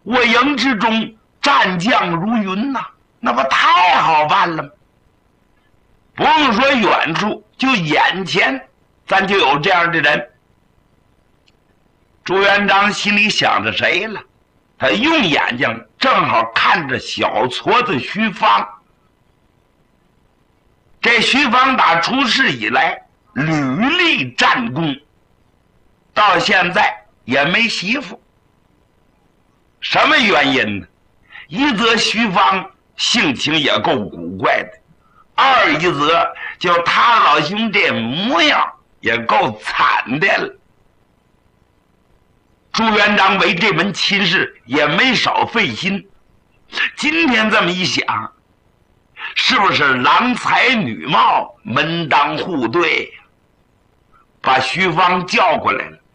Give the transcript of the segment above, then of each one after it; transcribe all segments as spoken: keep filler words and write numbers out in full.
我营之中战将如云呐、啊，那不太好办了吗？不用说远处，就眼前咱就有这样的人。朱元璋心里想着谁了？他用眼睛正好看着小矬子徐芳。这徐芳打出世以来屡立战功，到现在也没媳妇。什么原因呢？一则徐芳性情也够古怪的，二一则就他老兄这模样也够惨的了。朱元璋为这门亲事也没少费心。今天这么一想，是不是郎才女貌，门当户对，把徐芳叫过来了？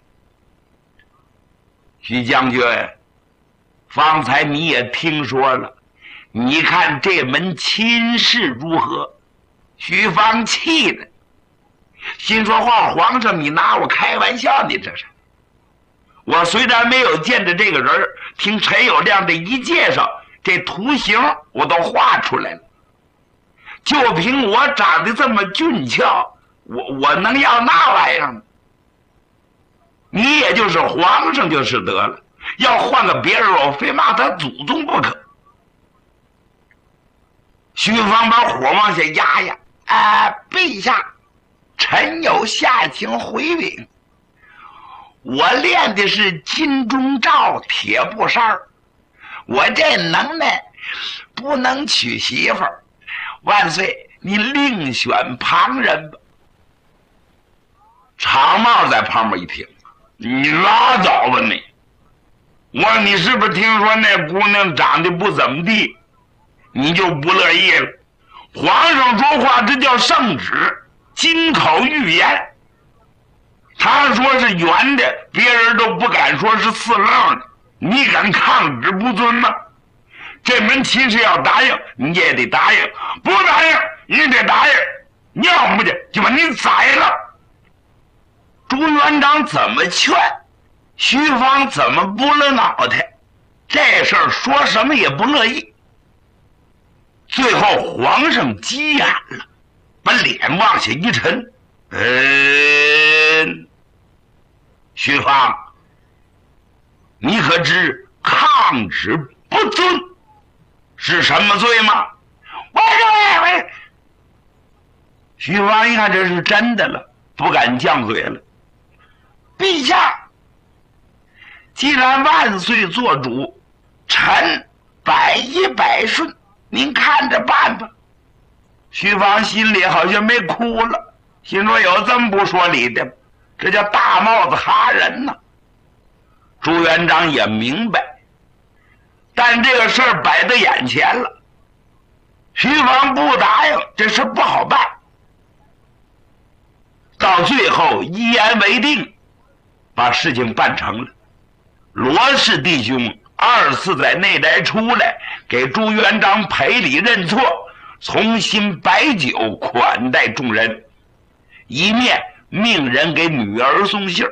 徐将军，方才你也听说了，你看这门亲事如何？徐芳气的，心说话，皇上你拿我开玩笑，你这是。我虽然没有见着这个人，听陈友谅这一介绍，这图形我都画出来了。就凭我长得这么俊俏，我我能要那玩意儿吗？你也就是皇上就是得了，要换个别人，我非骂他祖宗不可。徐芳把火往下压压，啊，陛下，臣有下情回禀。我练的是金钟罩铁布衫，我这能耐不能娶媳妇儿。万岁，您另选旁人吧。长帽在旁边一听，你拉倒吧你！我说你是不是听说那姑娘长得不怎么地，你就不乐意了？皇上说话这叫圣旨，金口玉言。他说是圆的，别人都不敢说是四愣的，你敢抗旨不遵吗？这门亲事要答应，你也得答应；不答应，你得答应。要不就把你宰了。朱元璋怎么劝，徐芳怎么不了脑袋，这事儿说什么也不乐意。最后皇上急眼了，把脸往下一沉，嗯，徐芳，你可知抗旨不遵是什么罪吗？喂喂喂！徐芳一看这是真的了，不敢犟嘴了。陛下，既然万岁做主，臣百依百顺，您看着办吧。徐芳心里好像没哭了，心说有这么不说理的，这叫大帽子哈人呢。朱元璋也明白，但这个事儿摆在眼前了，徐芳不答应，这事不好办。到最后一言为定，把事情办成了。罗氏弟兄二次在内宅出来，给朱元璋赔礼认错，重新摆酒款待众人，一面命人给女儿送信儿。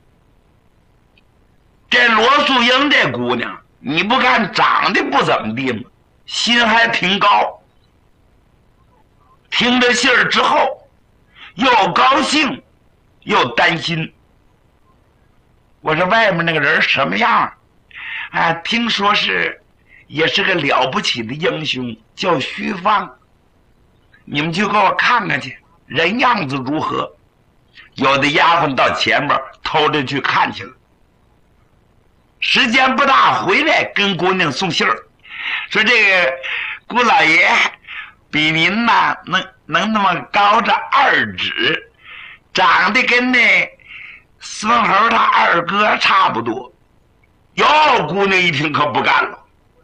这罗素英这姑娘，你不看长得不怎么地吗？心还挺高。听着信儿之后，又高兴又担心。我说外面那个人什么样啊？听说是也是个了不起的英雄，叫徐芳。你们去给我看看去，人样子如何？有的丫鬟到前面偷着去看去了。时间不大，回来跟姑娘送信儿，说这个姑老爷比您呐能能那么高着二指，长得跟那孙猴他二哥差不多。哟，姑娘一听可不干了，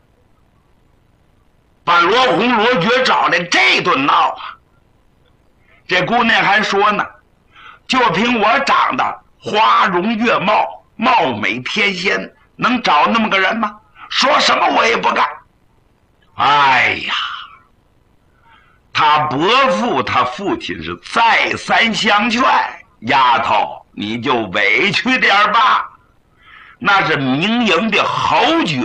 把罗红罗觉找来这顿闹啊。这姑娘还说呢，就凭我长得花容月貌，貌美天仙，能找那么个人吗？说什么我也不干。哎呀，他伯父他父亲是再三相劝，丫头你就委屈点吧，那是明营的侯爵